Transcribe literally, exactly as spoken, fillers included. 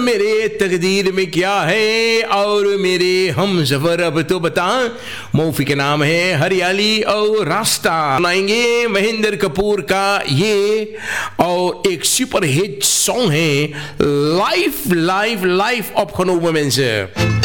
मेरे तकदीर में क्या है और मेरे हम सफर अब तो बता। मूवी के नाम है हरियाली और रास्ता। सुनाएंगे महेंद्र कपूर का ये और एक सुपर हिट सॉन्ग है life life life of खनू women से।